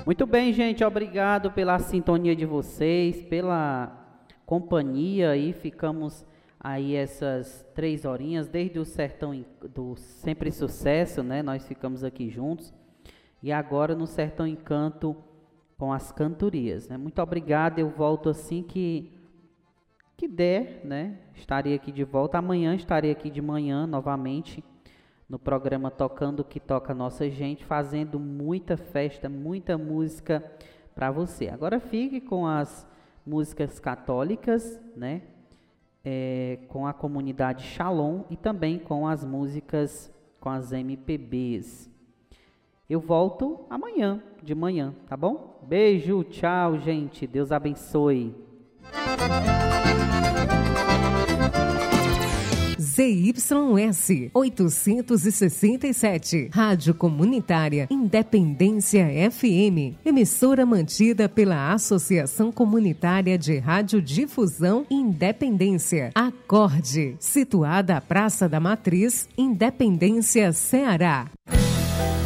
Muito bem, gente, obrigado pela sintonia de vocês, pela companhia aí, ficamos aí essas 3 horinhas, desde o Sertão do Sempre Sucesso, né, nós ficamos aqui juntos, e agora no Sertão Encanto com as cantorias, né, muito obrigado, eu volto assim que der, né, estarei aqui de volta, amanhã estarei aqui de manhã novamente, no programa Tocando o que Toca Nossa Gente, fazendo muita festa, muita música para você. Agora fique com as músicas católicas, né? Com a comunidade Shalom e também com as músicas, com as MPBs. Eu volto amanhã, de manhã, tá bom? Beijo, tchau, gente. Deus abençoe. ZYS 867, Rádio Comunitária Independência FM, emissora mantida pela Associação Comunitária de Radiodifusão Independência, Acorde, situada à Praça da Matriz, Independência, Ceará.